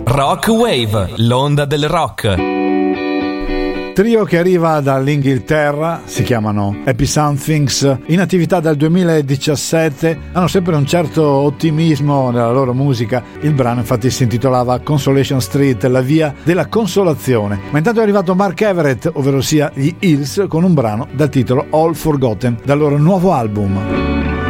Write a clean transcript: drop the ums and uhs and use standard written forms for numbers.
Rock Wave, l'onda del rock. Trio che arriva dall'Inghilterra, si chiamano Happy Somethings, in attività dal 2017, hanno sempre un certo ottimismo nella loro musica. Il brano infatti si intitolava Consolation Street, la via della consolazione. Ma intanto è arrivato Mark Everett, ovvero sia gli Hills, con un brano dal titolo All Forgotten, dal loro nuovo album.